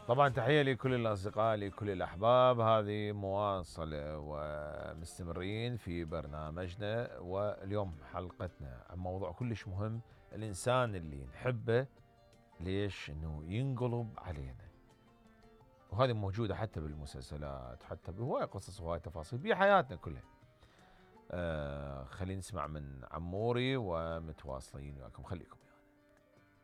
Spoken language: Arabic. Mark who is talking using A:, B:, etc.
A: طبعا تحية لكل الأصدقاء لكل الأحباب، هذه مواصلة ومستمرين في برنامجنا، واليوم حلقتنا عن موضوع كلش مهم. الإنسان اللي نحبه ليش إنه ينقلب علينا؟ وهذه موجودة حتى بالمسلسلات، حتى بهواية قصص وهواية تفاصيل بحياتنا كلها. خلينا نسمع من عموري ومتواصلين وياكم، خليكم.